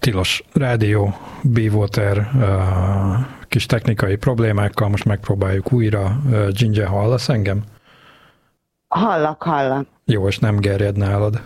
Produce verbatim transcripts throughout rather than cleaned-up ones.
Tilos Rádió, Be-Water, kis technikai problémákkal, most megpróbáljuk újra. Ginger, hallasz engem? Hallak, hallak. Jó, és nem gerjed nálad?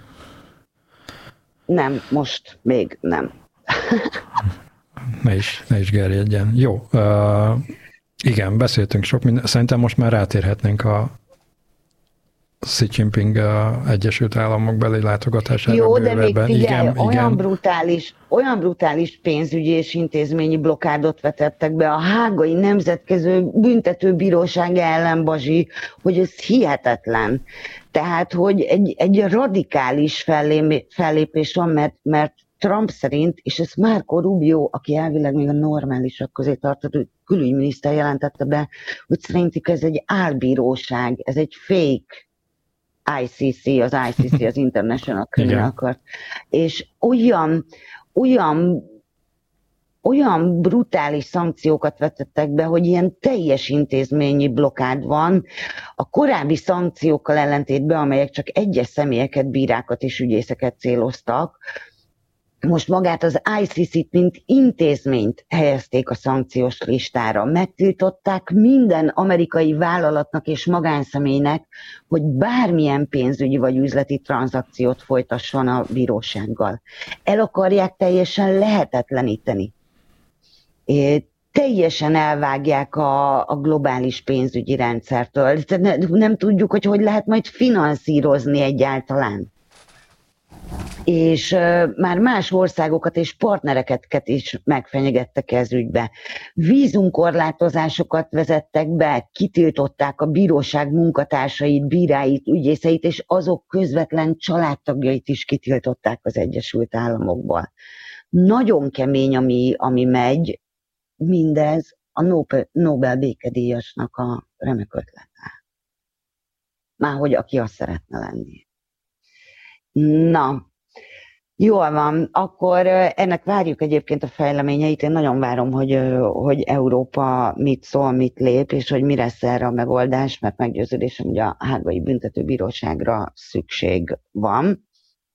Nem, most még nem. ne, is, ne is gerjedjen. Jó, uh, igen, beszéltünk sok minden. Szerintem most már rátérhetnénk a Xi Jinping uh, Egyesült Államok beli látogatására. Jó, de még figyelj, igen, olyan, igen. Brutális, olyan brutális pénzügyi és intézményi blokkádot vetettek be a hágai nemzetközi büntetőbíróság ellen, Bazsi, hogy ez hihetetlen. Tehát, hogy egy, egy radikális fellép, fellépés van, mert, mert Trump szerint, és ez Marco Rubio, aki elvileg még a normálisak közé tartozó külügyminiszter jelentette be, hogy szerintük ez egy álbíróság, ez egy fake I C C, az I C C, az International Criminal Court, és olyan, olyan, olyan brutális szankciókat vetettek be, hogy ilyen teljes intézményi blokkád van, a korábbi szankciókkal ellentétben, amelyek csak egyes személyeket, bírákat és ügyészeket céloztak, most magát az I C C-t, mint intézményt helyezték a szankciós listára. Megtiltották minden amerikai vállalatnak és magánszemélynek, hogy bármilyen pénzügyi vagy üzleti tranzakciót folytasson a bírósággal. El akarják teljesen lehetetleníteni. É, teljesen elvágják a, a globális pénzügyi rendszertől. Nem tudjuk, hogy hogy lehet majd finanszírozni egyáltalán. És uh, már más országokat és partnereket is megfenyegettek ez ügybe. Vízumkorlátozásokat vezettek be, kitiltották a bíróság munkatársait, bíráit, ügyészeit, és azok közvetlen családtagjait is kitiltották az Egyesült Államokból. Nagyon kemény, ami, ami megy, mindez a Nobel, Nobel békedíjasnak a remek ötlete. Márhogy aki azt szeretne lenni. Na, jól van, akkor ennek várjuk egyébként a fejleményeit. Én nagyon várom, hogy, hogy Európa mit szól, mit lép, és hogy mi lesz erre a megoldás, mert meggyőződésem, hogy a hágai büntetőbíróságra szükség van.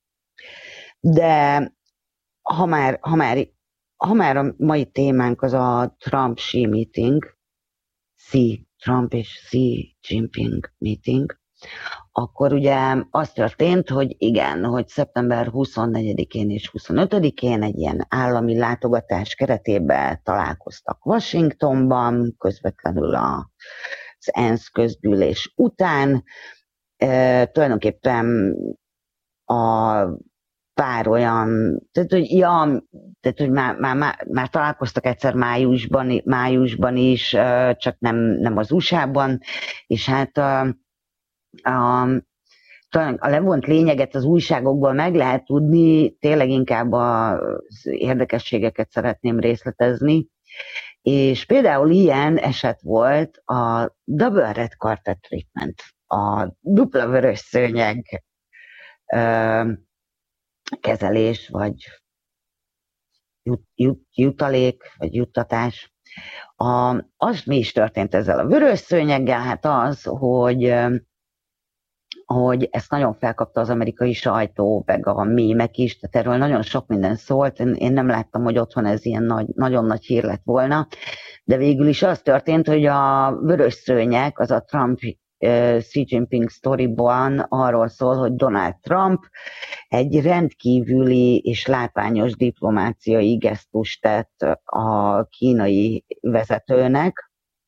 De ha már, ha már, ha már a mai témánk az a Trump-Xi meeting, Xi, Trump és Xi Jinping meeting, akkor ugye az történt, hogy igen, hogy szeptember huszonnegyedikén és huszonötödikén egy ilyen állami látogatás keretében találkoztak Washingtonban, közvetlenül az ENSZ közgyűlés után. E, tulajdonképpen a pár olyan, tehát hogy, ja, tehát, hogy már, már, már, már találkoztak egyszer májusban, májusban is, csak nem, nem az u es á-ban, és hát a A, talán a levont lényeget az újságokból meg lehet tudni, tényleg inkább az érdekességeket szeretném részletezni, és például ilyen eset volt a Double Red Carpet Treatment, a dupla vörös szőnyeg ö, kezelés, vagy jut, jut, jutalék, vagy juttatás. A, az mi is történt ezzel a vörös szőnyeggel? Hát az, hogy hogy ezt nagyon felkapta az amerikai sajtó, meg a mémek is, tehát erről nagyon sok minden szólt. Én, én nem láttam, hogy otthon ez ilyen nagy, nagyon nagy hír lett volna, de végül is az történt, hogy a vörös szőnyeg, az a Trump uh, Xi Jinping sztoriban arról szól, hogy Donald Trump egy rendkívüli és látványos diplomáciai gesztust tett a kínai vezetőnek,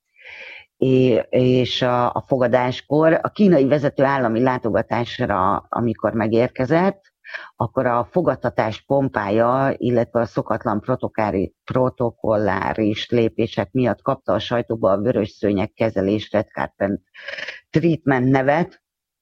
és a fogadáskor a kínai vezető állami látogatásra, amikor megérkezett, akkor a fogadtatás pompája, illetve a szokatlan protokolláris lépések miatt kapta a sajtóba a vörös szőnyeg kezelés Red Carpet Treatment nevet.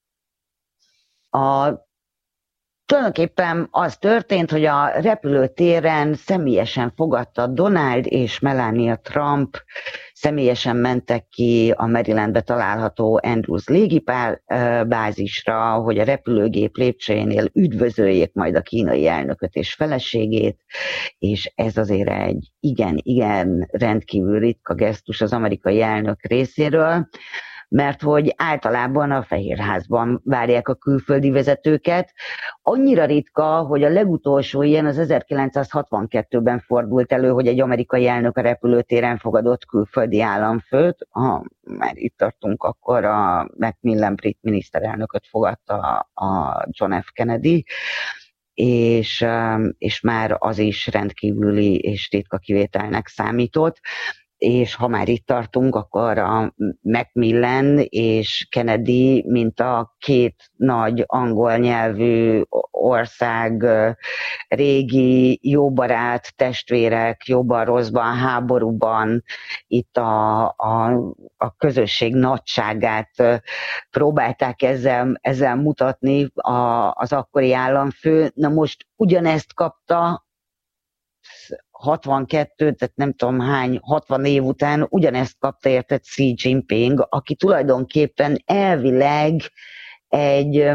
A Tulajdonképpen az történt, hogy a repülőtéren személyesen fogadta Donald és Melania Trump, személyesen mentek ki a Marylandbe található Andrews légibázisra, hogy a repülőgép lépcsőjénél üdvözöljék majd a kínai elnököt és feleségét, és ez azért egy igen, igen rendkívül ritka gesztus az amerikai elnök részéről. mert hogy általában a Fehérházban várják a külföldi vezetőket. Annyira ritka, hogy a legutolsó ilyen az ezerkilencszázhatvankettőben fordult elő, hogy egy amerikai elnök a repülőtéren fogadott külföldi államfőt. Ha már itt tartunk, akkor a Macmillan brit miniszterelnököt fogadta a John F. Kennedy, és, és már az is rendkívüli és ritka kivételnek számított. És ha már itt tartunk, akkor a Macmillan és Kennedy, mint a két nagy angol nyelvű ország régi jóbarát, testvérek, jobban rosszban, háborúban itt a, a, a közösség nagyságát próbálták ezzel, ezzel mutatni a, az akkori államfő. Na most ugyanezt kapta hatvankettő, tehát nem tudom hány, hatvan év után ugyanezt kapta érted Xi Jinping, aki tulajdonképpen elvileg egy,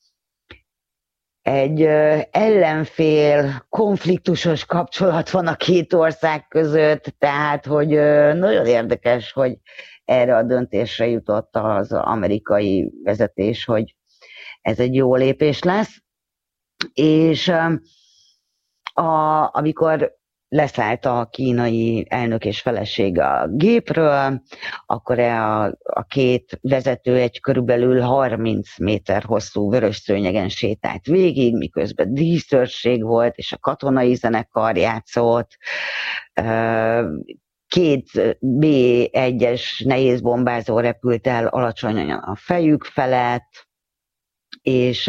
egy ellenfél, konfliktusos kapcsolat van a két ország között, tehát hogy nagyon érdekes, hogy erre a döntésre jutott az amerikai vezetés, hogy ez egy jó lépés lesz, és a, amikor leszállt a kínai elnök és felesége a gépről, akkor a, a két vezető egy körülbelül harminc méter hosszú vörös szőnyegen sétált végig, miközben díszőrség volt, és a katonai zenekar játszott. Két bé egyes nehézbombázó repült el alacsonyan a fejük felett, és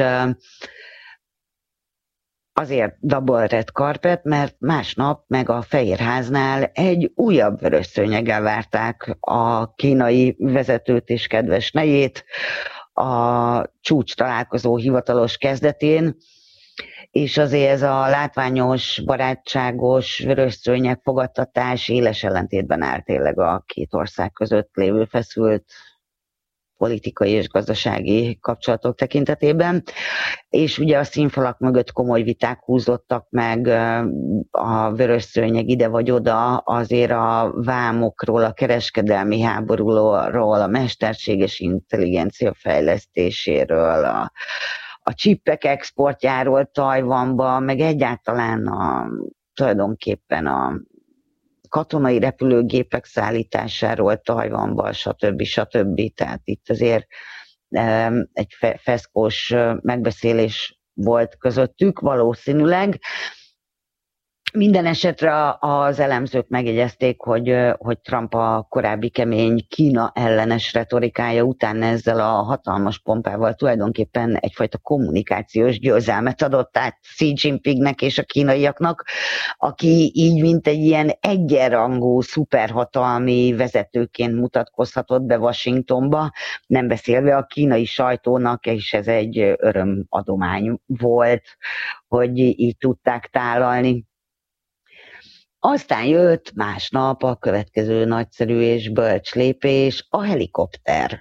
azért double red carpet, mert másnap meg a Fehérháznál egy újabb vörös szőnyeggel várták a kínai vezetőt és kedves nejét a csúcs találkozó hivatalos kezdetén, és azért ez a látványos, barátságos vörös szőnyeg fogadtatás éles ellentétben áll tényleg a két ország között lévő feszült politikai és gazdasági kapcsolatok tekintetében, és ugye a színfalak mögött komoly viták húzottak meg a vörös szőnyeg ide vagy oda, azért a vámokról, a kereskedelmi háborúról, a mesterséges intelligencia fejlesztéséről, a, a csippek exportjáról Tajvanba, meg egyáltalán a, tulajdonképpen a katonai repülőgépek szállításáról Tajvanba, stb. stb. Tehát itt azért egy feszkós megbeszélés volt közöttük valószínűleg. Minden esetre az elemzők megjegyezték, hogy, hogy Trump a korábbi kemény Kína ellenes retorikája után ezzel a hatalmas pompával tulajdonképpen egyfajta kommunikációs győzelmet adott át Xi Jinpingnek és a kínaiaknak, aki így mint egy ilyen egyenrangú szuperhatalmi vezetőként mutatkozhatott be Washingtonba, nem beszélve a kínai sajtónak, és ez egy örömadomány volt, hogy így tudták tálalni. Aztán jött másnap a következő nagyszerű és bölcs lépés, a helikopter.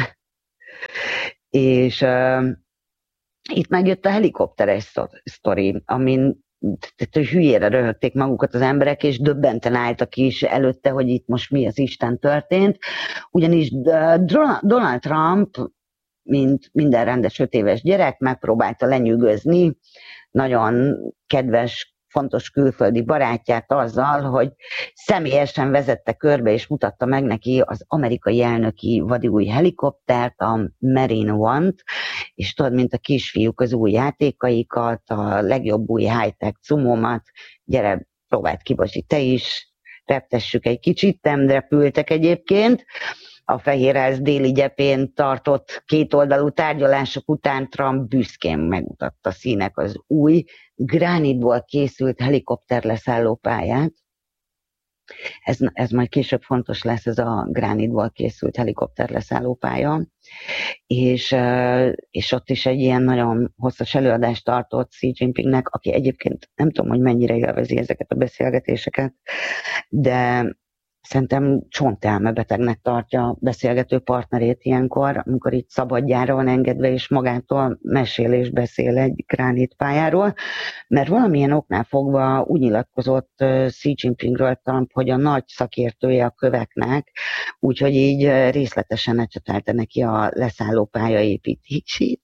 és uh, itt megjött a helikopteres sztori, amin hülyére röhögték magukat az emberek, és döbbenten álltak is előtte, hogy itt most mi az Isten történt. Ugyanis Donald Trump, mint minden rendes öt éves gyerek, megpróbálta lenyűgözni nagyon kedves, fontos külföldi barátját azzal, hogy személyesen vezette körbe és mutatta meg neki az amerikai elnöki vadiúj helikoptert, a Marine One-t, és tudod, mint a kisfiúk az új játékaikat, a legjobb új high-tech cumomat, gyere, próbáld ki, Bozsi, te is, reptessük egy kicsit, nem repültek egyébként. A Fehérház déli gyepén tartott kétoldalú tárgyalások után Trump büszkén megmutatta Xi-nek az új gránitból készült helikopter leszállópályát. Ez, ez majd később fontos lesz, ez a gránitból készült helikopter leszállópálya. És, és ott is egy ilyen nagyon hosszas előadást tartott Xi Jinpingnek, aki egyébként nem tudom, hogy mennyire élvezi ezeket a beszélgetéseket, de szerintem csontelmebetegnek tartja a beszélgető partnerét ilyenkor, amikor itt szabadjára van engedve, és magától mesél és beszél egy gránitpályáról, mert valamilyen oknál fogva úgy nyilatkozott Xi Jinpingről Trump, hogy a nagy szakértője a köveknek, úgyhogy így részletesen ecsetelte neki a leszállópálya építését.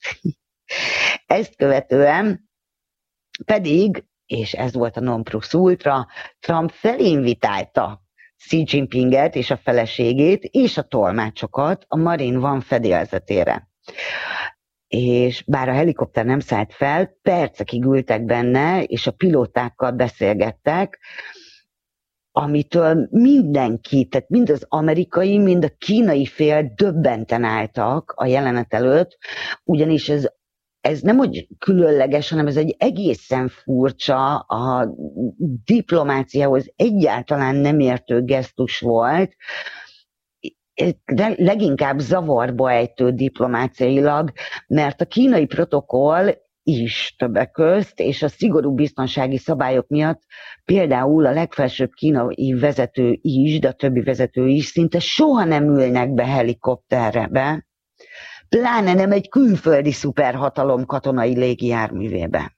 Ezt követően pedig, és ez volt a non plus ultra, Trump felinvitálta Xi Jinpinget és a feleségét és a tolmácsokat a Marine One fedélzetére. És bár a helikopter nem szállt fel, percekig ültek benne, és a pilótákkal beszélgettek, amitől mindenki, tehát mind az amerikai, mind a kínai fél döbbenten álltak a jelenet előtt, ugyanis ez Ez nem úgy különleges, hanem ez egy egészen furcsa, a diplomáciához egyáltalán nem értő gesztus volt, de leginkább zavarba ejtő diplomáciailag, mert a kínai protokoll is többek közt, és a szigorú biztonsági szabályok miatt például a legfelsőbb kínai vezető is, de a többi vezető is szinte soha nem ülnek be helikopterbe, pláne nem egy külföldi szuperhatalom katonai légijárművébe.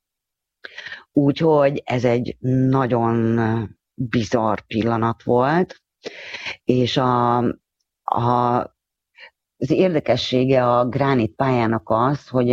Úgyhogy ez egy nagyon bizarr pillanat volt, és a, a, az érdekessége a gránit pályának az, hogy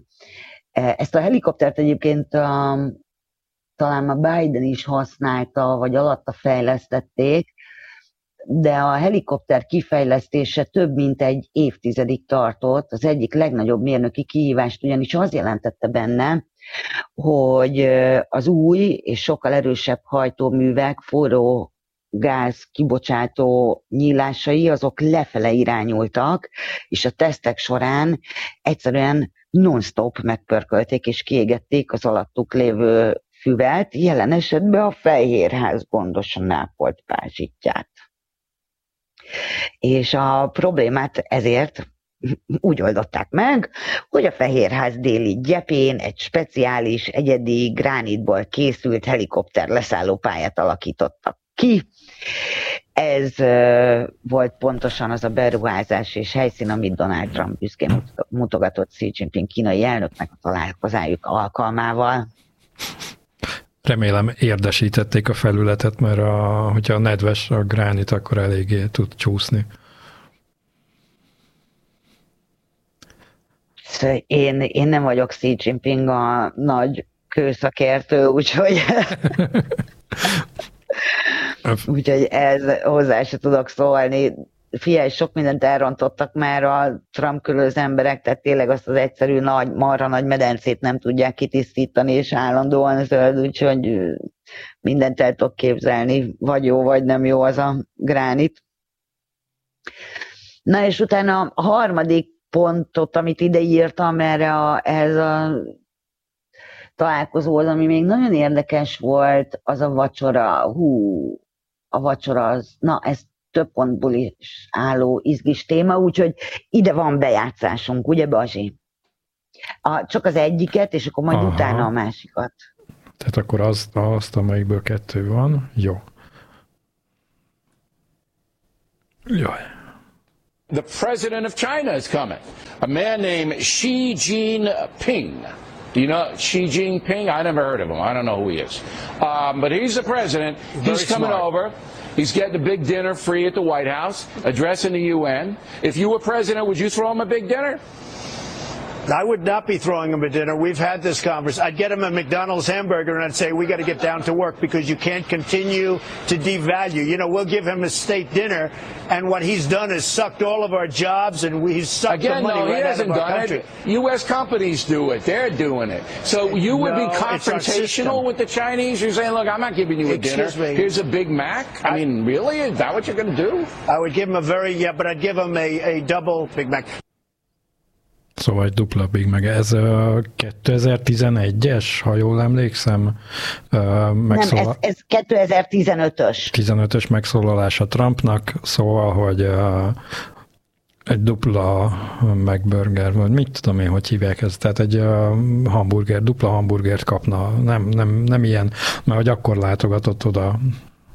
ezt a helikoptert egyébként a, talán a Biden is használta, vagy alatta fejlesztették, de a helikopter kifejlesztése több mint egy évtizedig tartott. Az egyik legnagyobb mérnöki kihívást ugyanis az jelentette benne, hogy az új és sokkal erősebb hajtóművek, forró gáz kibocsátó nyílásai, azok lefele irányultak, és a tesztek során egyszerűen non-stop megpörkölték és kiégették az alattuk lévő füvet, jelen esetben a Fehérház gondosan ápolt pázsitját. És a problémát ezért úgy oldották meg, hogy a Fehérház déli gyepén egy speciális, egyedi gránitból készült helikopter leszállópályát alakítottak ki. Ez uh, volt pontosan az a beruházás és helyszín, amit Donald Trump büszkén mutogatott Xi Jinping kínai elnöknek a találkozájuk alkalmával. Remélem érdesítették a felületet, mert a, hogyha a nedves a gránit, akkor eléggé tud csúszni. Én, én nem vagyok Xi Jinping a nagy kőszakértő, úgyhogy... úgyhogy ez hozzá se tudok szólni. Figyelj, sok mindent elrontottak már a Trump körül az emberek, tehát tényleg azt az egyszerű nagy, marha nagy medencét nem tudják kitisztítani, és állandóan zöld, úgyhogy mindent el tudok képzelni, vagy jó, vagy nem jó az a gránit. Na és utána a harmadik pontot, amit ide írtam erre a, ez a találkozóhoz, ami még nagyon érdekes volt, az a vacsora. Hú, a vacsora az, na ez több pontból is álló izgis téma, úgyhogy ide van bejátszásunk, ugye Bazsi? A, csak az egyiket, és akkor majd Aha. utána a másikat. Tehát akkor azt, azt, amelyikből kettő van. Jó. Jaj. The president of China is coming. A man named Xi Jinping. Do you know Xi Jinping? I never heard of him. I don't know who he is. Um, but he's the president. Very he's coming smart. over. He's getting a big dinner free at the White House, addressing the U N. If you were president, would you throw him a big dinner? I would not be throwing him a dinner. We've had this conversation. I'd get him a McDonald's hamburger and I'd say, we got to get down to work because you can't continue to devalue. You know, we'll give him a state dinner, and what he's done is sucked all of our jobs, and he's sucked Again, the money no, right out of our done country. It. U S companies do it. They're doing it. So you would no, be confrontational with the Chinese? You're saying, look, I'm not giving you a Excuse dinner. Me. Here's a Big Mac? I, I mean, really? Is that what you're going to do? I would give him a very, yeah, but I'd give him a, a double Big Mac. Szóval egy dupla Big Mac. Ez uh, kétezer-tizenegyes, ha jól emlékszem. Uh, megszólal... Nem, ez, ez kétezer-tizenötös. tizenötös megszólalás a Trumpnak, szóval, hogy uh, egy dupla McBurger, vagy mit tudom én, hogy hívják ezt, tehát egy uh, hamburger, dupla hamburgert kapna, nem, nem, nem ilyen, mert hogy akkor látogatott oda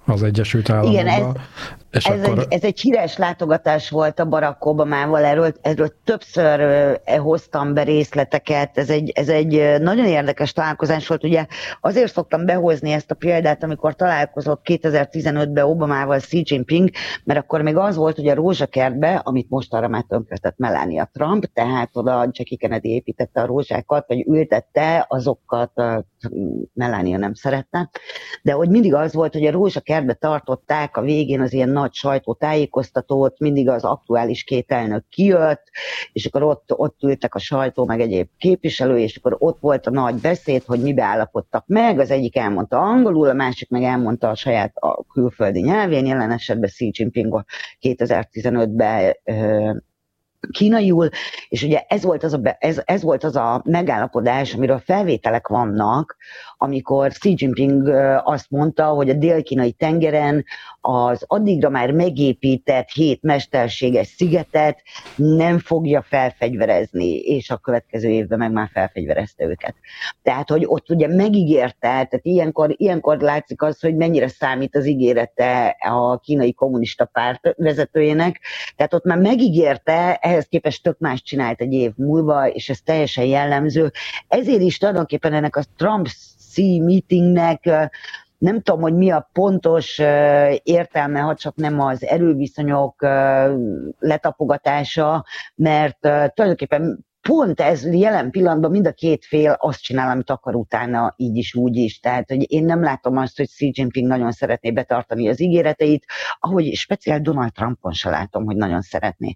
az Egyesült Államokba. Igen, ez, és ez, akkor... egy, ez egy híres látogatás volt a Barack Obamával, erről, erről többször hoztam be részleteket, ez egy, ez egy nagyon érdekes találkozás volt, ugye azért szoktam behozni ezt a példát, amikor találkozott kétezer-tizenötben Obamával Xi Jinping, mert akkor még az volt, hogy a rózsakertbe, amit most arra már tönkretett Melania Trump, tehát oda Jackie Kennedy építette a rózsákat, vagy ültette, azokat Melania nem szerette, de hogy mindig az volt, hogy a rózsakertbe tartották a végén az ilyen nagy sajtótájékoztatót, mindig az aktuális két elnök kijött, és akkor ott, ott ültek a sajtó, meg egyéb képviselő, és akkor ott volt a nagy beszéd, hogy mibe állapodtak meg, az egyik elmondta angolul, a másik meg elmondta a saját a külföldi nyelvén, jelen esetben Xi Jinping kétezer-tizenötben kínaiul, és ugye ez volt az a, ez, ez volt az a megállapodás, amiről felvételek vannak, amikor Xi Jinping azt mondta, hogy a dél-kínai tengeren az addigra már megépített hét mesterséges szigetet nem fogja felfegyverezni, és a következő évben meg már felfegyverezte őket. Tehát, hogy ott ugye megígérte, tehát ilyenkor, ilyenkor látszik az, hogy mennyire számít az ígérete a kínai kommunista párt vezetőjének, tehát ott már megígérte, ehhez képest tök más csinált egy év múlva, és ez teljesen jellemző. Ezért is tulajdonképpen ennek a Trump-Xi meetingnek nem tudom, hogy mi a pontos értelme, ha csak nem az erőviszonyok letapogatása, mert tulajdonképpen pont ez jelen pillanatban mind a két fél azt csinál, amit akar utána, így is, úgy is. Tehát, hogy én nem látom azt, hogy Xi Jinping nagyon szeretné betartani az ígéreteit, ahogy speciál Donald Trumpon se látom, hogy nagyon szeretné.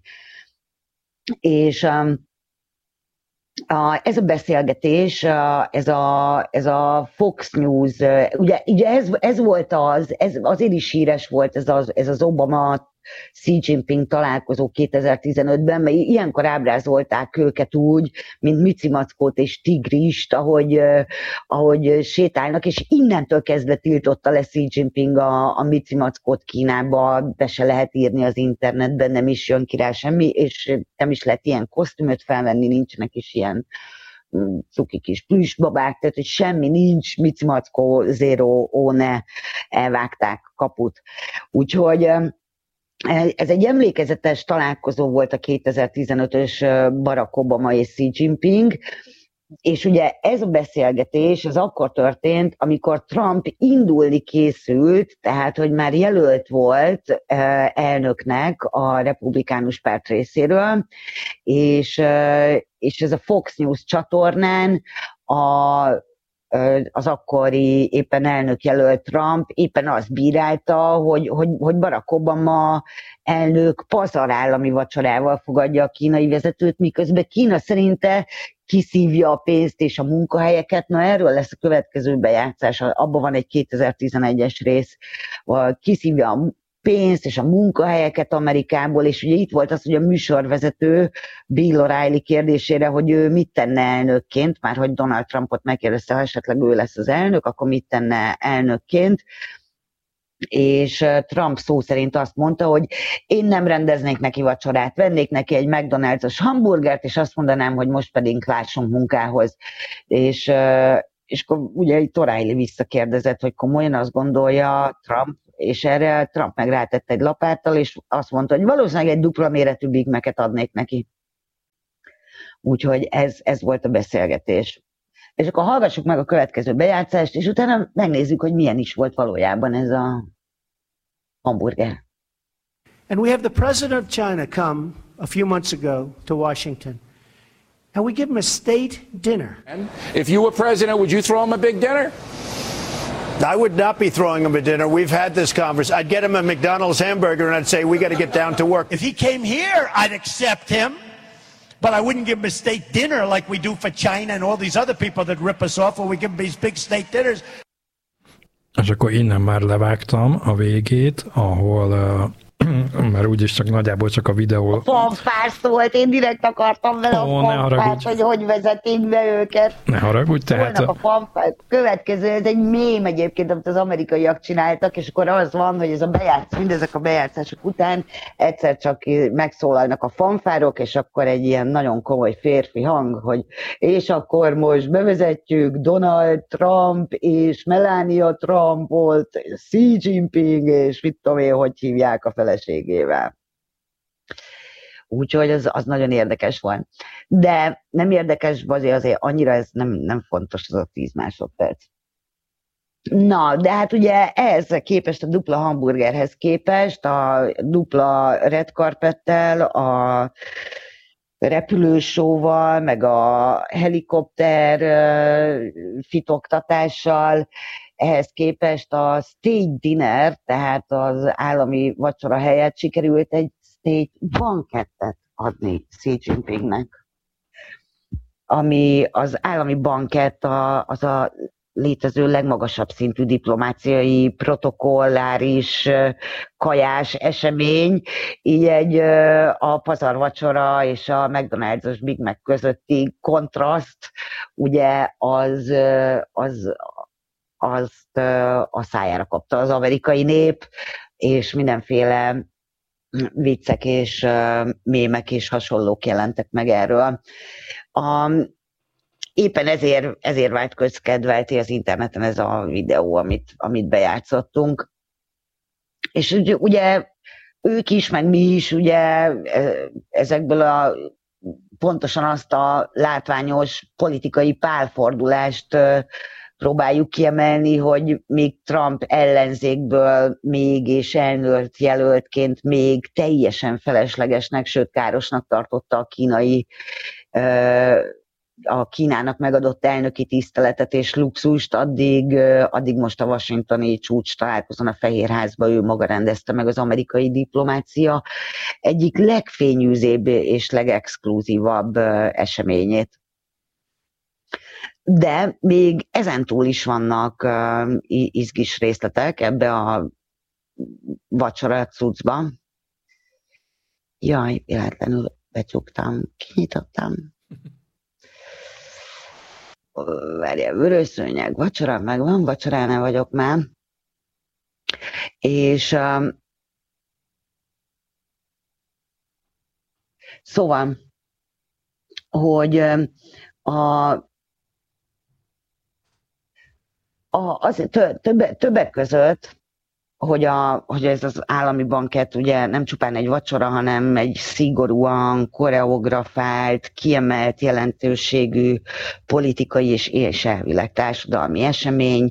És um, a, ez a beszélgetés, a, ez, a, ez a Fox News, ugye, ugye ez, ez volt az, ez azért is híres volt ez az, ez az Obama Xi Jinping találkozó kétezer-tizenötben, mert ilyenkor ábrázolták őket úgy, mint micimackót és tigrist, ahogy, ahogy sétálnak, és innentől kezdve tiltotta le Xi Jinping a, a micimackót Kínába, be se lehet írni az internetben, nem is jön ki rá semmi, és nem is lehet ilyen kosztümöt felvenni, nincsenek is ilyen cuki kis plüssbabák, tehát hogy semmi nincs, micimackó, zero, ó, ne, elvágták kaput. Úgyhogy ez egy emlékezetes találkozó volt a kétezer-tizenötös Barack Obama és Xi Jinping, és ugye ez a beszélgetés az akkor történt, amikor Trump indulni készült, tehát hogy már jelölt volt elnöknek a republikánus párt részéről, és, és ez a Fox News csatornán a az akkori éppen elnök jelölt Trump éppen azt bírálta, hogy, hogy, hogy Barack Obama elnök pazarállami vacsorával fogadja a kínai vezetőt, miközben Kína szerinte kiszívja a pénzt és a munkahelyeket. Na erről lesz a következő bejátszás, abban van egy kétezer-tizenegyes rész, kiszívja a pénzt és a munkahelyeket Amerikából, és ugye itt volt az, hogy a műsorvezető Bill O'Reilly kérdésére, hogy ő mit tenne elnökként, már hogy Donald Trumpot megkérdezte, ha esetleg ő lesz az elnök, akkor mit tenne elnökként, és Trump szó szerint azt mondta, hogy én nem rendeznék neki vacsorát, vennék neki egy McDonald's-os hamburgert, és azt mondanám, hogy most pedig lássunk munkához. És, és akkor ugye itt O'Reilly visszakérdezett, hogy komolyan azt gondolja Trump, és erre Trump meg rátett egy lapáttal, és azt mondta, hogy valószínűleg egy dupla méretű Big Mac-et adnék neki. Úgyhogy ez, ez volt a beszélgetés. És akkor hallgassuk meg a következő bejátszást, és utána megnézzük, hogy milyen is volt valójában ez a hamburger. And we have the president of China come a few months ago to Washington, and we give him a state dinner. If you were president, would you throw him a big dinner? I would not be throwing him a dinner. We've had this conversation. I'd get him a McDonald's hamburger and I'd say, we got to get down to work. If he came here, I'd accept him, but I wouldn't give him a state dinner like we do for China and all these other people that rip us off, or we give him these big state dinners. És akkor innen már levágtam a végét, ahol uh, Mert úgyis csak nagyjából csak a videó... A fanfár szólt, én direkt akartam vele Ó, a fanfárt, hogy hogy vezetik be őket. Ne haragudj, tehát... Szólnak a fanfár. Következő, ez egy mém egyébként, amit az amerikaiak csináltak, és akkor az van, hogy ez a bejátsz, mindezek a bejátszások után egyszer csak megszólalnak a fanfárok, és akkor egy ilyen nagyon komoly férfi hang, hogy és akkor most bevezetjük Donald Trump és Melania Trump volt, Xi Jinping, és mit tudom én, hogy hívják a feleségével. Úgyhogy az, az nagyon érdekes volt. De nem érdekes, azért, azért annyira ez nem, nem fontos, az a tíz másodperc. Na, de hát ugye ehhez képest, a dupla hamburgerhez képest, a dupla red carpettel, a repülősóval, meg a helikopter fitoktatással, ehhez képest a state dinner, tehát az állami vacsora helyett sikerült egy state bankettet adni Xi Jinpingnek, ami az állami bankett a, az a létező legmagasabb szintű diplomáciai, protokolláris, kajás esemény, így egy a pazarvacsora és a McDonald's-os Big Mac közötti kontraszt, ugye az, az, azt a szájára kapta az amerikai nép, és mindenféle viccek és mémek és hasonlók jelentek meg erről. A, éppen ezért, ezért vált közkedvelté az interneten ez a videó, amit, amit bejátszottunk. És ugye ők is, meg mi is ugye ezekből a pontosan azt a látványos politikai pálfordulást próbáljuk kiemelni, hogy még Trump ellenzékből még és elnök jelöltként még teljesen feleslegesnek, sőt károsnak tartotta a kínai, a Kínának megadott elnöki tiszteletet és luxust, addig, addig most a washingtoni csúcs találkozón a Fehérházba ő maga rendezte meg az amerikai diplomácia egyik legfényűzébb és legexkluzívabb eseményét. De még ezentúl is vannak uh, izgis részletek ebbe a vacsora cuccba. Jaj, véletlenül becsuktam, kinyitottam. Várjál, vörösszőnyeg, vacsora, meg van, vacsoránál vagyok már. És uh, szóval, hogy uh, a A, az, többek, többek között, hogy, a, hogy ez az állami bankett ugye nem csupán egy vacsora, hanem egy szigorúan koreografált, kiemelt jelentőségű politikai és, és elvileg társadalmi esemény.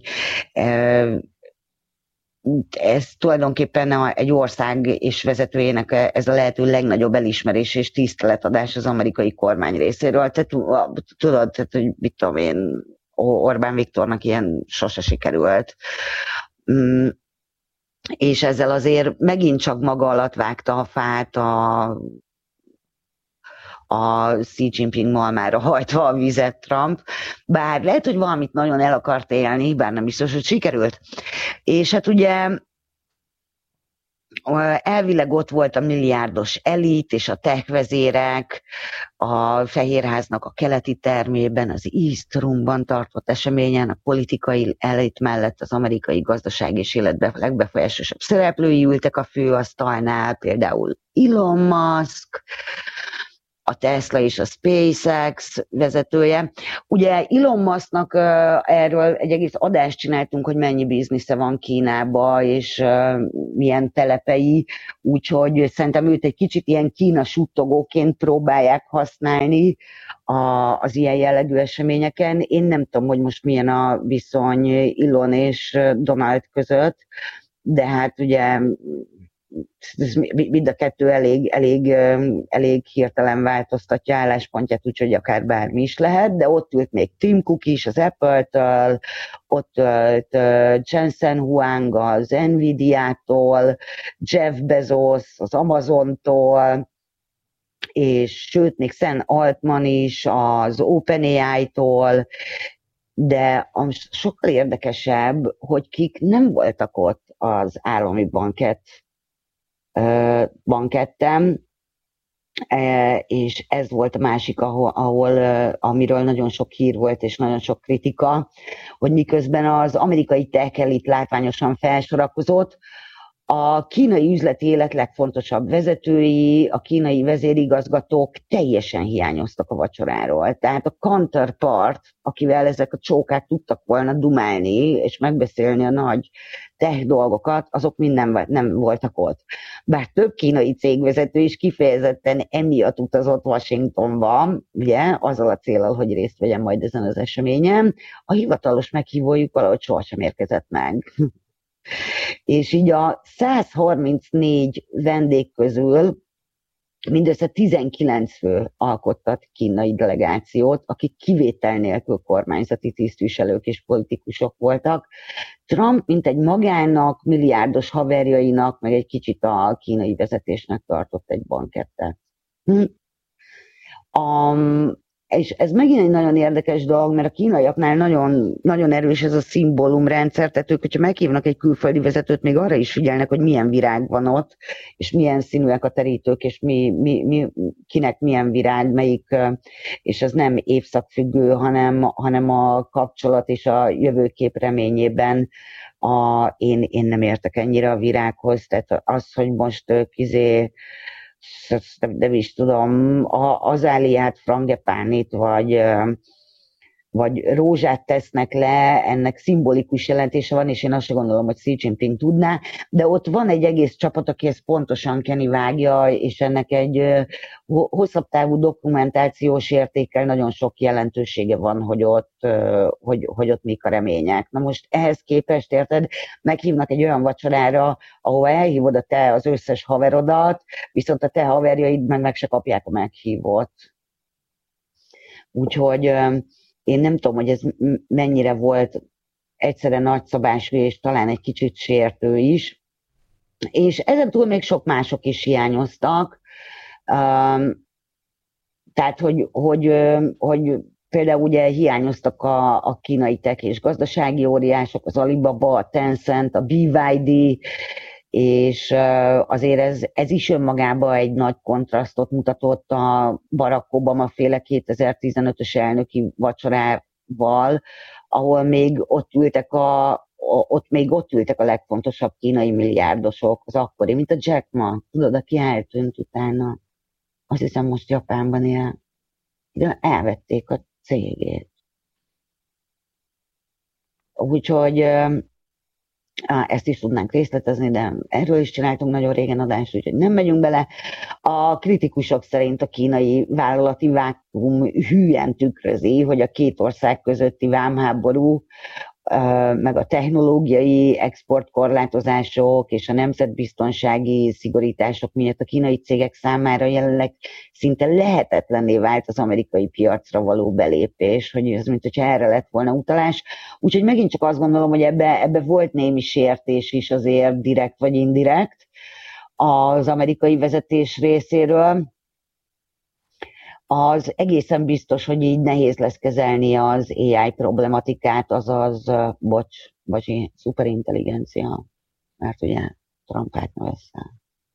Ez tulajdonképpen egy ország és vezetőjének ez a lehető legnagyobb elismerés és tiszteletadás az amerikai kormány részéről. Tehát tudod, tehát, hogy mit tudom én, Orbán Viktornak ilyen sose sikerült. Mm, és ezzel azért megint csak maga alatt vágta a fát a, a Xi Jinping malmára hajtva a vizet Trump, bár lehet, hogy valamit nagyon el akart élni, bár nem biztos, hogy sikerült. És hát ugye elvileg ott volt a milliárdos elit és a tech vezérek a Fehérháznak a keleti termében, az East Roomban tartott eseményen, a politikai elit mellett az amerikai gazdaság és életben legbefolyásosabb szereplői ültek a főasztalnál, például Elon Musk, a Tesla és a SpaceX vezetője. Ugye Elon Musknak uh, erről egy egész adást csináltunk, hogy mennyi biznisze van Kínába, és uh, milyen telepei, úgyhogy szerintem őt egy kicsit ilyen Kína suttogóként próbálják használni a, az ilyen jellegű eseményeken. Én nem tudom, hogy most milyen a viszony Elon és Donald között, de hát ugye mind a kettő elég, elég, elég hirtelen változtatja álláspontját, úgyhogy akár bármi is lehet, de ott ült még Tim Cook is az Apple-től, ott ült Jensen Huang az Nvidia-tól, Jeff Bezos az Amazontól, és sőt, még Sam Altman is az OpenAI-tól, de sokkal érdekesebb, hogy kik nem voltak ott az állami bankett bankettem, és ez volt a másik, ahol, ahol, amiről nagyon sok hír volt, és nagyon sok kritika, hogy miközben az amerikai tech elit látványosan felsorakozott, a kínai üzleti élet legfontosabb vezetői, a kínai vezérigazgatók teljesen hiányoztak a vacsoráról. Tehát a counterpart, akivel ezek a csókák tudtak volna dumálni, és megbeszélni a nagy tech dolgokat, azok mind nem, nem voltak ott. Bár több kínai cégvezető is kifejezetten emiatt utazott Washingtonba, ugye, azzal a céllal, hogy részt vegyen majd ezen az eseményen, a hivatalos meghívójuk valahogy sohasem érkezett meg. És így a száz harmincnégy vendég közül mindössze tizenkilenc fő alkottat kínai delegációt, akik kivétel nélkül kormányzati tisztviselők és politikusok voltak. Trump, mint egy magának, milliárdos haverjainak, meg egy kicsit a kínai vezetésnek tartott egy bankettet. Hm. Um, és ez megint egy nagyon érdekes dolog, mert a kínaiaknál nagyon, nagyon erős ez a szimbólumrendszer, tehát ők, hogyha meghívnak egy külföldi vezetőt, még arra is figyelnek, hogy milyen virág van ott, és milyen színűek a terítők, és mi, mi, mi, kinek milyen virág, melyik, és ez nem évszakfüggő, hanem, hanem a kapcsolat és a jövőkép reményében a, én, én nem értek ennyire a virághoz, tehát az, hogy most kizé nem is tudom, a azáliát, frangepánit, vagy, vagy rózsát tesznek le, ennek szimbolikus jelentése van, és én azt sem gondolom, hogy Xi Jinping tudná, de ott van egy egész csapat, aki ezt pontosan Kenny vágja, és ennek egy hosszabb távú dokumentációs értékkel nagyon sok jelentősége van, hogy ott, hogy, hogy ott mik a remények. Na most ehhez képest, érted, meghívnak egy olyan vacsorára, ahova elhívod a te az összes haverodat, viszont a te haverjaid meg meg se kapják a meghívót. Úgyhogy én nem tudom, hogy ez mennyire volt egyszerre nagyszabású, és talán egy kicsit sértő is. És ezen túl még sok mások is hiányoztak. Tehát, hogy, hogy, hogy például ugye hiányoztak a, a kínai tech és gazdasági óriások, az Alibaba, a Tencent, a bé vé dé, és azért ez, ez is önmagában egy nagy kontrasztot mutatott a Barack Obama féle kétezer-tizenötös elnöki vacsorával, ahol még ott ültek a, ott még ott ültek a legfontosabb kínai milliárdosok, az akkori, mint a Jack Ma, tudod, aki eltűnt utána. Azt hiszem most Japánban él. De elvették a cégét. Úgyhogy ezt is tudnánk részletezni, de erről is csináltunk nagyon régen adást, úgyhogy nem megyünk bele. A kritikusok szerint a kínai vállalati vákuum hülyen tükrözi, hogy a két ország közötti vámháború, meg a technológiai exportkorlátozások és a nemzetbiztonsági szigorítások miatt a kínai cégek számára jelenleg szinte lehetetlenné vált az amerikai piacra való belépés, hogy ez mint hogyha erre lett volna utalás. Úgyhogy megint csak azt gondolom, hogy ebbe, ebbe volt némi sértés is azért direkt vagy indirekt az amerikai vezetés részéről. Az egészen biztos, hogy így nehéz lesz kezelni az á i problematikát, azaz, bocs, bocsi, szuperintelligencia, mert ugye Trump átnevezte.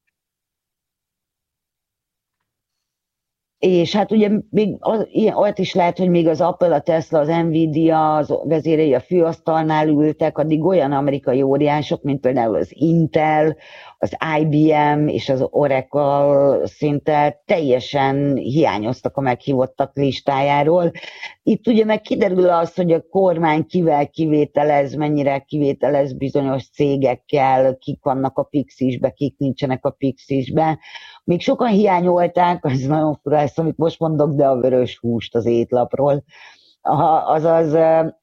És hát ugye még az, olyat is lehet, hogy még az Apple, a Tesla, az Nvidia, az vezérei a főasztalnál ültek, addig olyan amerikai óriások, mint például az Intel, az i bé em és az Oracle szinte teljesen hiányoztak a meghívottak listájáról. Itt ugye meg kiderül az, hogy a kormány kivel kivételez, mennyire kivételez bizonyos cégekkel, kik vannak a Pixisbe, kik nincsenek a Pixisbe. Még sokan hiányolták, az nagyon fura ezt, amit most mondok, de a vörös húst az étlapról. Azaz,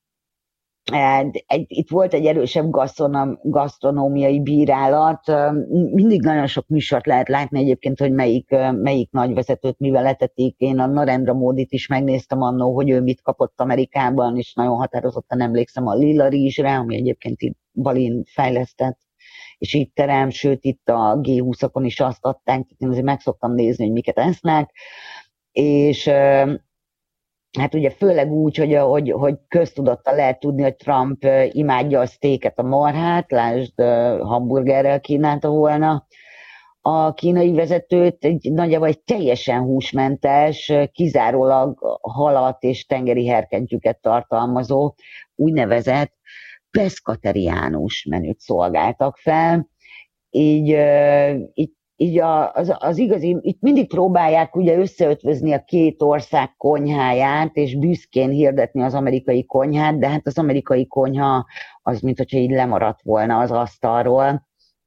egy, itt volt egy erősebb gasztronómiai bírálat. Mindig nagyon sok műsort lehet látni egyébként, hogy melyik, melyik nagy vezetőt mivel etetik. Én a Narendra Modit is megnéztem annó, hogy ő mit kapott Amerikában, és nagyon határozottan emlékszem a lila rizsre, ami egyébként itt Balin fejlesztett, és itt terem, sőt itt a gé húszakon is azt adták, én azért meg szoktam nézni, hogy miket esznek, és hát ugye főleg úgy, hogy, hogy, hogy köztudottan lehet tudni, hogy Trump imádja a sztéket, a marhát, lásd, hamburgerrel kínálta volna a kínai vezetőt egy nagyjából egy teljesen húsmentes, kizárólag halat és tengeri herkentjüket tartalmazó úgynevezett pescateriánus menüt szolgáltak fel. Így, így, így az, az igazi, itt mindig próbálják ugye összeötvözni a két ország konyháját, és büszkén hirdetni az amerikai konyhát, de hát az amerikai konyha az, mint hogyha így lemaradt volna az asztalról.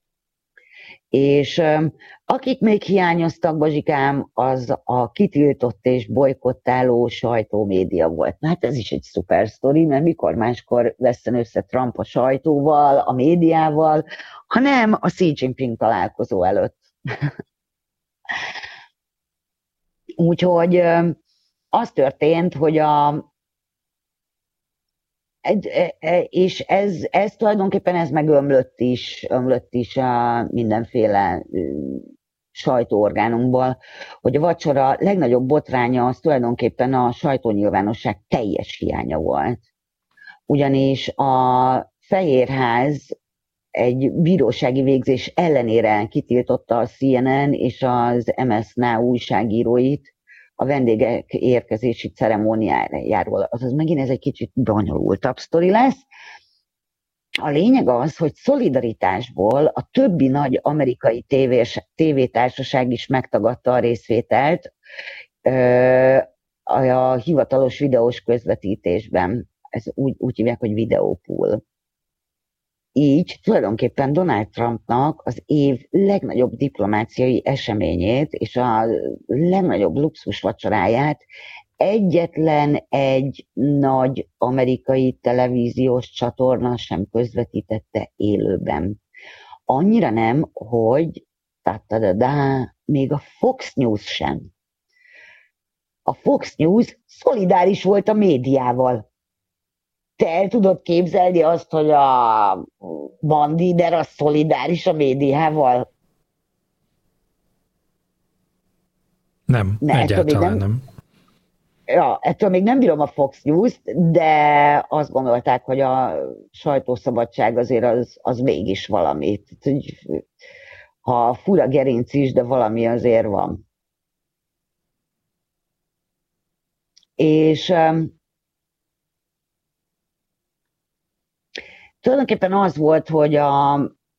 És akik még hiányoztak, Bazsikám, az a kitiltott és bolykottáló sajtómédia volt. Na hát ez is egy szuper sztori, mert mikor máskor veszten össze Trump a sajtóval, a médiával, hanem a Xi Jinping találkozó előtt. Úgyhogy az történt, hogy a és ez, ez tulajdonképpen ez meg ömlött is, ömlött is a mindenféle sajtóorgánunkból, hogy a vacsora legnagyobb botránya az tulajdonképpen a sajtónyilvánosság teljes hiánya volt. Ugyanis a Fehérház egy bírósági végzés ellenére kitiltotta a C N N és az M S Now újságíróit a vendégek érkezési ceremóniájáról. Azaz megint ez egy kicsit bonyolultabb sztori lesz. A lényeg az, hogy szolidaritásból a többi nagy amerikai tévés, tévétársaság is megtagadta a részvételt a hivatalos videós közvetítésben. Ez úgy, úgy hívják, hogy videópool. Így tulajdonképpen Donald Trumpnak az év legnagyobb diplomáciai eseményét és a legnagyobb luxusvacsoráját egyetlen egy nagy amerikai televíziós csatorna sem közvetítette élőben. Annyira nem, hogy ta-ta-da-da, még a Fox News sem. A Fox News szolidáris volt a médiával. Te el tudod képzelni azt, hogy a bandider az szolidáris a médiával? Nem, ne, egyáltalán nem. nem. Ja, ettől még nem bírom a Fox News-t, de azt gondolták, hogy a sajtószabadság azért az, az mégis valami. Ha fura gerinc is, de valami azért van. És tulajdonképpen az volt, hogy a,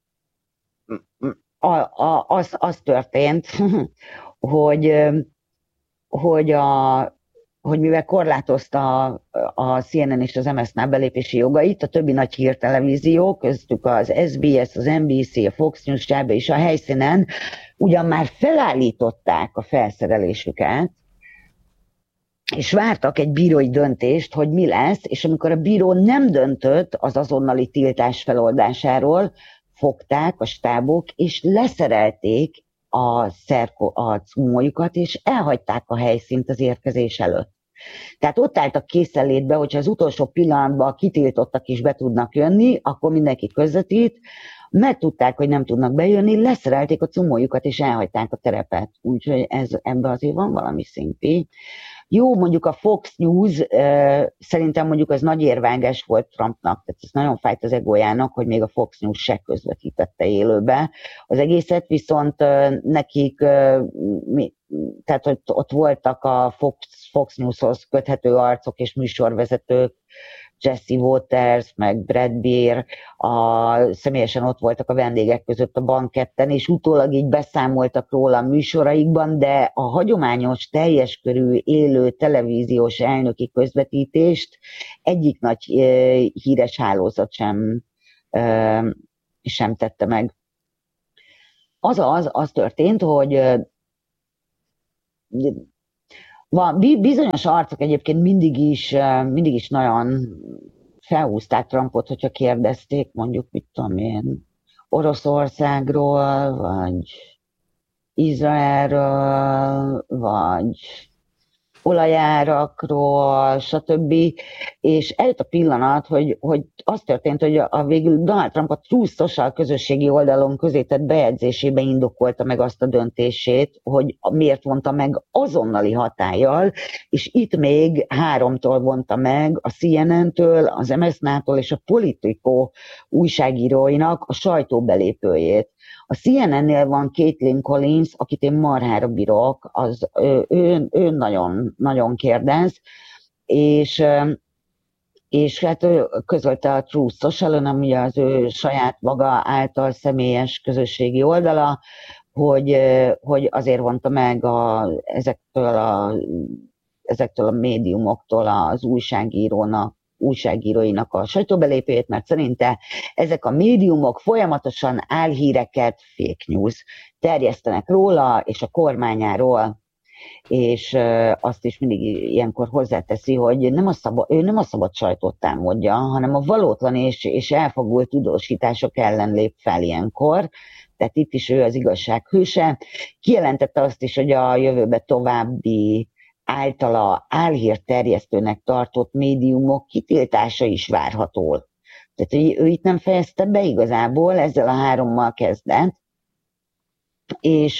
a, a, az, az történt, hogy, hogy, a, hogy mivel korlátozta a, a C N N és az M S N belépési jogait, a többi nagy hírtelevízió, köztük az S B S, az N B C, a Fox News csába és a helyszínen ugyan már felállították a felszerelésüket, és vártak egy bírói döntést, hogy mi lesz, és amikor a bíró nem döntött az azonnali tiltás feloldásáról, fogták a stábok, és leszerelték a, szerko, a cumójukat, és elhagyták a helyszínt az érkezés előtt. Tehát ott álltak készenlétbe, hogyha az utolsó pillanatban kitiltottak is be tudnak jönni, akkor mindenki közvetít, megtudták, hogy nem tudnak bejönni, leszerelték a cumójukat, és elhagyták a terepet. Úgyhogy ez, ebben azért van valami szimpi. Jó, mondjuk a Fox News, uh, szerintem mondjuk az nagy érvágás volt Trumpnak, tehát ez nagyon fájt az egójának, hogy még a Fox News se közvetítette élőbe az egészet, viszont uh, nekik, uh, mi, tehát ott, ott voltak a Fox, Fox Newshoz köthető arcok és műsorvezetők, Jesse Waters, meg Brad Beer, a, személyesen ott voltak a vendégek között a banketten, és utólag így beszámoltak róla a műsoraikban, de a hagyományos, teljes körű, élő televíziós elnöki közvetítést egyik nagy e, híres hálózat sem, e, sem tette meg. Azaz, az történt, hogy e, van, bizonyos arcok egyébként mindig is, mindig is nagyon felhúzták Trumpot, hogyha kérdezték, mondjuk, mit tudom én, Oroszországról, vagy Izraelről, vagy olajárakról, stb. És eljött a pillanat, hogy, hogy az történt, hogy a, a végül Donald Trump a Truth Social közösségi oldalon közé tett bejegyzésébe indokolta meg azt a döntését, hogy miért vonta meg azonnali hatállyal, és itt még háromtól vonta meg a C N N-től, az M S N-től és a Politico újságíróinak a sajtóbelépőjét. A C N N-nél van Caitlin Collins, akit én marhára bírok, az, ő, ő, ő nagyon, nagyon kérdez, és, és hát ő közölte a Truth Social-on, ami az ő saját maga által személyes közösségi oldala, hogy, hogy azért vonta meg a, ezektől, a, ezektől a médiumoktól az újságírónak, újságíróinak a sajtóbelépőjét, mert szerinte ezek a médiumok folyamatosan álhíreket, fake news terjesztenek róla és a kormányáról, és azt is mindig ilyenkor hozzáteszi, hogy nem a szabad, ő nem a szabad sajtót támadja, hanem a valótlan és, és elfogult tudósítások ellen lép fel ilyenkor, tehát itt is ő az igazság hőse. Kijelentette azt is, hogy a jövőben további általa álhírterjesztőnek tartott médiumok kitiltása is várható. Tehát hogy ő itt nem fejezte be igazából, ezzel a hárommal kezdett. És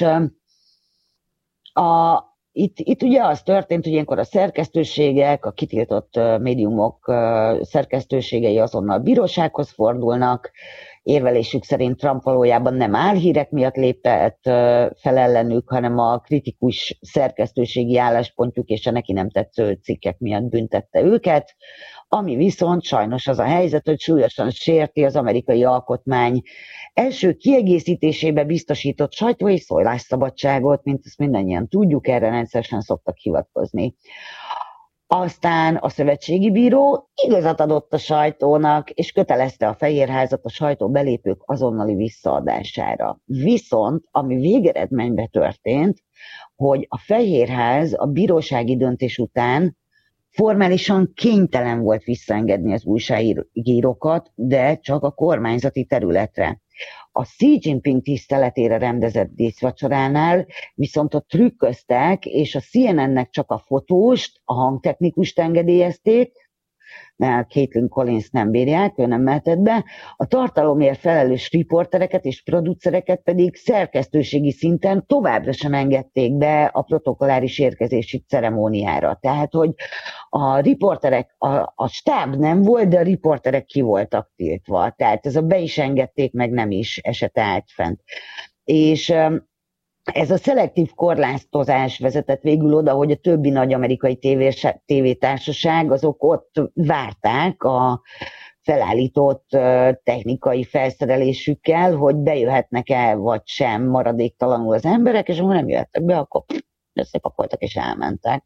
a, itt, itt ugye az történt, hogy ilyenkor a szerkesztőségek, a kitiltott médiumok szerkesztőségei azonnal bírósághoz fordulnak, érvelésük szerint Trump valójában nem álhírek miatt lépett fel ellenük, hanem a kritikus szerkesztőségi álláspontjuk és a neki nem tetsző cikkek miatt büntette őket, ami viszont sajnos az a helyzet, hogy súlyosan sérti az amerikai alkotmány első kiegészítésébe biztosított sajtó- és szólásszabadságot, mint ezt mindannyian tudjuk, erre rendszeresen szoktak hivatkozni. Aztán a szövetségi bíró igazat adott a sajtónak, és kötelezte a Fehérházat a sajtó belépők azonnali visszaadására. Viszont, ami végeredményben történt, hogy a Fehérház a bírósági döntés után formálisan kénytelen volt visszaengedni az újságírókat, de csak a kormányzati területre. A Xi Jinping tiszteletére rendezett díszvacsoránál viszont ott trükköztek, és a C N N-nek csak a fotóst, a hangtechnikust engedélyezték, mert Caitlin Collins nem bírják, ő nem mehetett be, a tartalomért felelős riportereket és producereket pedig szerkesztőségi szinten továbbra sem engedték be a protokolláris érkezési ceremóniára. Tehát, hogy a riporterek, a, a stáb nem volt, de a riporterek ki voltak tiltva. Tehát ez a be is engedték, meg nem is esett át fent. És ez a szelektív korlátozás vezetett végül oda, hogy a többi nagy amerikai tévétársaság azok ott várták a felállított technikai felszerelésükkel, hogy bejöhetnek-e vagy sem maradéktalanul az emberek, és amikor nem jöhettek be, akkor összepakoltak és elmentek.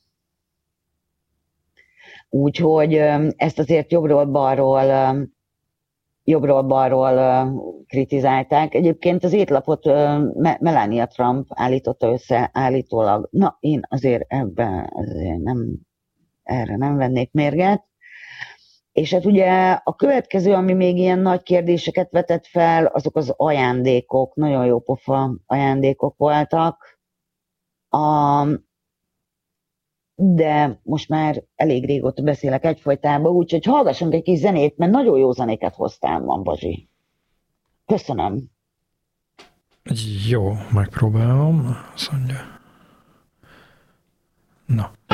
Úgyhogy ezt azért jobbról-balról jobbról-balról kritizálták. Egyébként az étlapot Melania Trump állította össze állítólag. Na, én azért ebben azért nem, erre nem vennék mérget. És hát ugye a következő, ami még ilyen nagy kérdéseket vetett fel, azok az ajándékok, nagyon jó pofa ajándékok voltak. A, de most már elég régóta beszélek egyfolytában, úgyhogy hallgassunk egy kis zenét, mert nagyon jó zenéket hoztál, van, Bazsi. Köszönöm. Jó, megpróbálom, azt mondja. Na.